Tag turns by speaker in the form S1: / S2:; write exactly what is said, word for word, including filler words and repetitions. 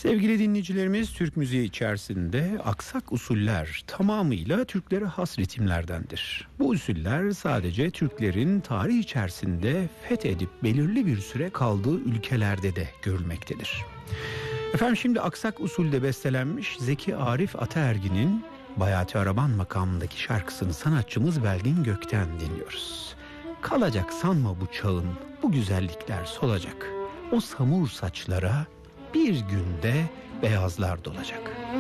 S1: Sevgili dinleyicilerimiz, Türk müziği içerisinde aksak usuller tamamıyla Türklere has ritimlerdendir. Bu usuller sadece Türklerin tarih içerisinde fethedip belirli bir süre kaldığı ülkelerde de görülmektedir. Efendim, şimdi aksak usulde bestelenmiş Zeki Arif Ataergin'in Bayati Araban makamındaki şarkısını sanatçımız Belgin Gök'ten dinliyoruz. Kalacak sanma bu çağın bu güzellikler solacak. O samur saçlara bir günde beyazlar dolacak.